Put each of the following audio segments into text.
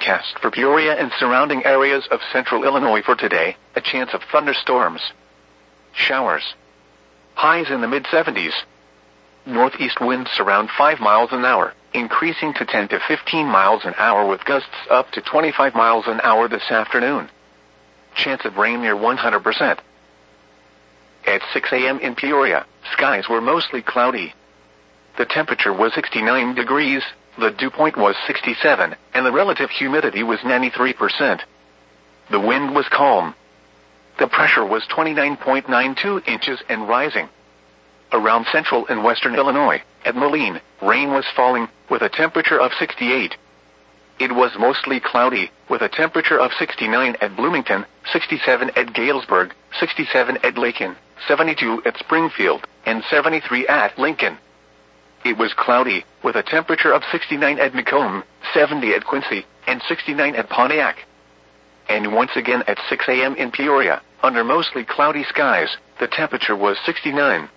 forecast for Peoria and surrounding areas of central Illinois for today, a chance of thunderstorms. Showers. Highs in the mid-70s. Northeast winds around 5 miles an hour, increasing to 10 to 15 miles an hour with gusts up to 25 miles an hour this afternoon. Chance of rain near 100%. At 6 a.m. in Peoria, skies were mostly cloudy. The temperature was 69 degrees, the dew point was 67, and the relative humidity was 93%. The wind was calm. The pressure was 29.92 inches and rising. Around central and western Illinois, at Moline, rain was falling, with a temperature of 68. It was mostly cloudy, with a temperature of 69 at Bloomington, 67 at Galesburg, 67 at Lakin, 72 at Springfield, and 73 at Lincoln. It was cloudy, with a temperature of 69 at Macomb, 70 at Quincy, and 69 at Pontiac. And once again at 6 a.m. in Peoria, under mostly cloudy skies, the temperature was 69.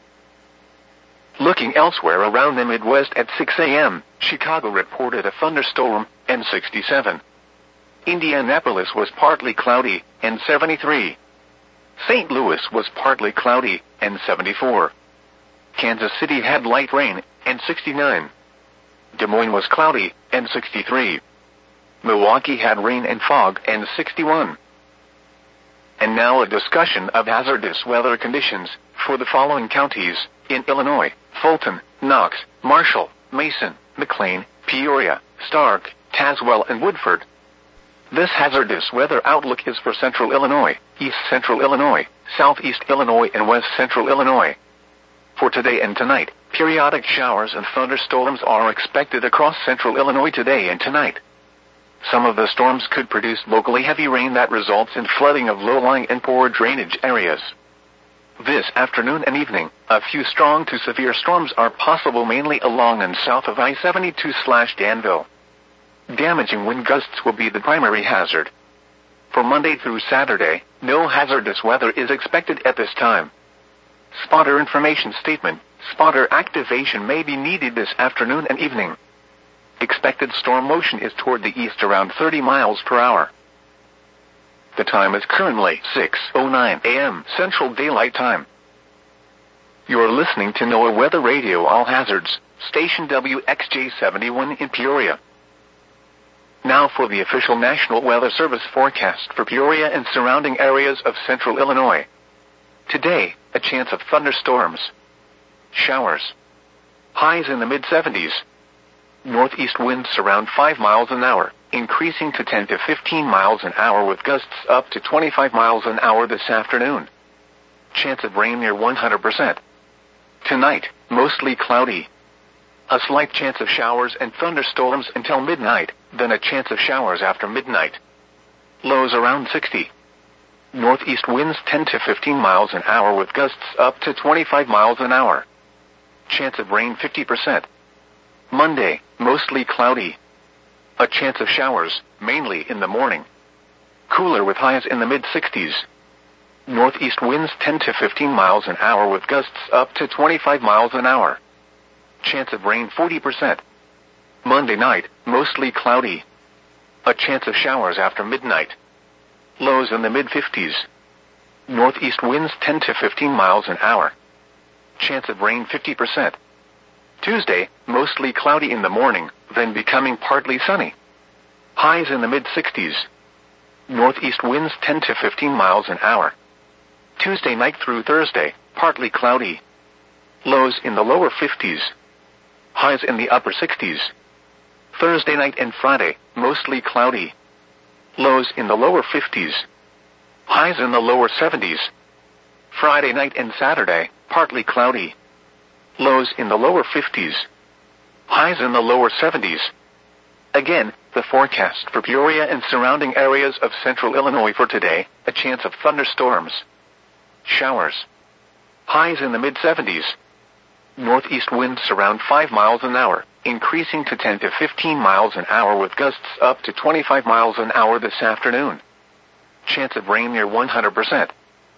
Looking elsewhere around the Midwest at 6 a.m., Chicago reported a thunderstorm, and 67. Indianapolis was partly cloudy, and 73. St. Louis was partly cloudy, and 74. Kansas City had light rain, and 69. Des Moines was cloudy, and 63. Milwaukee had rain and fog, and 61. And now a discussion of hazardous weather conditions for the following counties in Illinois: Fulton, Knox, Marshall, Mason, McLean, Peoria, Stark, Tazewell, and Woodford. This hazardous weather outlook is for central Illinois, east central Illinois, southeast Illinois, and west central Illinois. For today and tonight, periodic showers and thunderstorms are expected across central Illinois today and tonight. Some of the storms could produce locally heavy rain that results in flooding of low-lying and poor drainage areas. This afternoon and evening, a few strong to severe storms are possible mainly along and south of I-72/Danville. Damaging wind gusts will be the primary hazard. For Monday through Saturday, no hazardous weather is expected at this time. Spotter information statement: spotter activation may be needed this afternoon and evening. Expected storm motion is toward the east around 30 miles per hour. The time is currently 6:09 a.m. Central Daylight Time. You're listening to NOAA Weather Radio All Hazards, station WXJ71 in Peoria. Now for the official National Weather Service forecast for Peoria and surrounding areas of central Illinois. Today, a chance of thunderstorms. Showers. Highs in the mid-70s. Northeast winds around 5 miles an hour, increasing to 10 to 15 miles an hour with gusts up to 25 miles an hour this afternoon. Chance of rain near 100%. Tonight, mostly cloudy. A slight chance of showers and thunderstorms until midnight, then a chance of showers after midnight. Lows around 60. Northeast winds 10 to 15 miles an hour with gusts up to 25 miles an hour. Chance of rain 50%. Monday, mostly cloudy. A chance of showers, mainly in the morning. Cooler with highs in the mid-60s. Northeast winds 10 to 15 miles an hour with gusts up to 25 miles an hour. Chance of rain 40%. Monday night, mostly cloudy. A chance of showers after midnight. Lows in the mid-50s. Northeast winds 10 to 15 miles an hour. Chance of rain 50%. Tuesday, mostly cloudy in the morning, then becoming partly sunny. Highs in the mid-60s. Northeast winds 10 to 15 miles an hour. Tuesday night through Thursday, partly cloudy. Lows in the lower 50s. Highs in the upper 60s. Thursday night and Friday, mostly cloudy. Lows in the lower 50s. Highs in the lower 70s. Friday night and Saturday, partly cloudy. Lows in the lower 50s. Highs in the lower 70s. Again, the forecast for Peoria and surrounding areas of central Illinois for today, a chance of thunderstorms. Showers. Highs in the mid-70s. Northeast winds around 5 miles an hour, increasing to 10 to 15 miles an hour with gusts up to 25 miles an hour this afternoon. Chance of rain near 100%.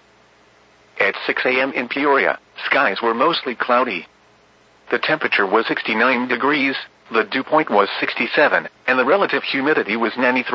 At 6 a.m. in Peoria, skies were mostly cloudy. The temperature was 69 degrees, the dew point was 67, and the relative humidity was 93%.